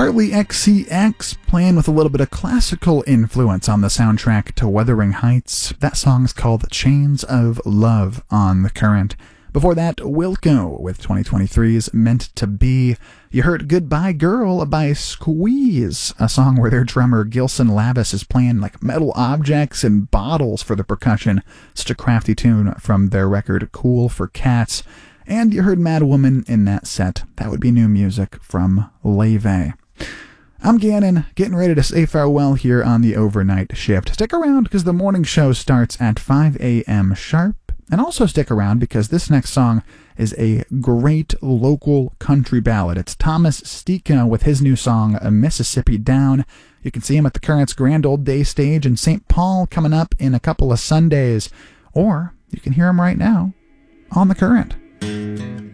Charlie XCX playing with a little bit of classical influence on the soundtrack to Wuthering Heights. That song's called Chains of Love on The Current. Before that, Wilco with 2023's Meant to Be. You heard Goodbye Girl by Squeeze, a song where their drummer Gilson Lavis is playing like metal objects and bottles for the percussion. Such a crafty tune from their record Cool for Cats. And you heard Mad Woman in that set. That would be new music from Leve. I'm Gannon, getting ready to say farewell here on the overnight shift. Stick around because the morning show starts at 5 a.m. sharp. And also stick around because this next song is a great local country ballad. It's Thomas Stika with his new song, Mississippi Down. You can see him at the Current's Grand Old Day stage in St. Paul coming up in a couple of Sundays. Or you can hear him right now on The Current.